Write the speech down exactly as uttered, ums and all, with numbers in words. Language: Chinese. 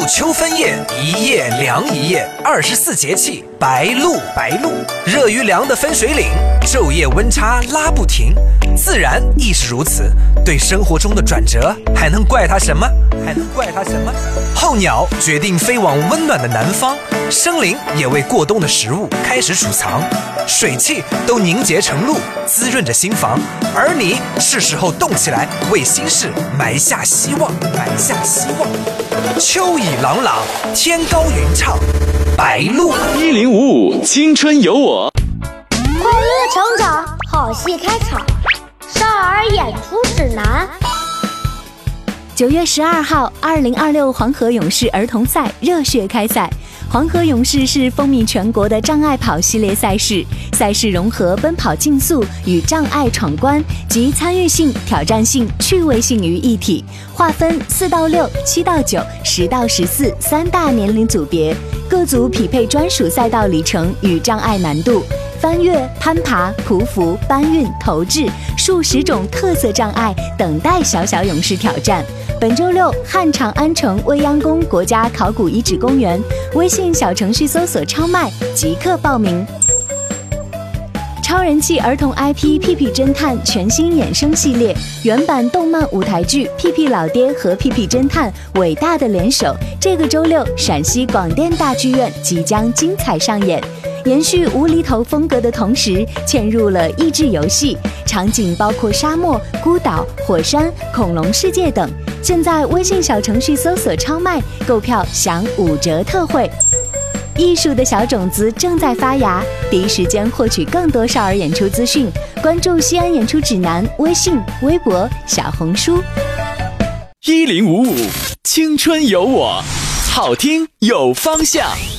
秋分夜，一夜凉一夜，二十四节气白露。白露，热与凉的分水岭，昼夜温差拉不停。自然亦是如此，对生活中的转折，还能怪它什么？还能怪它什么？候鸟决定飞往温暖的南方，生灵也为过冬的食物开始储藏，水汽都凝结成露，滋润着心房。而你是时候动起来，为心事埋下希望，埋下希望。秋意朗朗，天高云畅，白露。 一零五五青春有我， 快乐成长，好戏开场，少儿演出指南。 九月十二号，二零二六黄河勇士儿童赛热血开赛。黄河勇士是风靡全国的障碍跑系列赛事，赛事融合奔跑竞速与障碍闯关及参与性、挑战性、趣味性于一体，划分四到六、七到九、十到十四三大年龄组别，各组匹配专属赛道里程与障碍难度。翻越、攀爬、匍匐、搬运、投掷，数十种特色障碍等待小小勇士挑战。本周六，汉长安城未央宫国家考古遗址公园，微信小程序搜索超麦即刻报名。超人气儿童 I P 屁屁侦探全新衍生系列，原版动漫舞台剧屁屁老爹和屁屁侦探伟大的联手，这个周六陕西广电大剧院即将精彩上演。延续无厘头风格的同时，嵌入了益智游戏，场景包括沙漠、孤岛、火山、恐龙世界等。现在微信小程序搜索超卖，购票享五折特惠。艺术的小种子正在发芽，第一时间获取更多少儿演出资讯，关注西安演出指南微信、微博、小红书。 一零五五青春有我，好听有方向。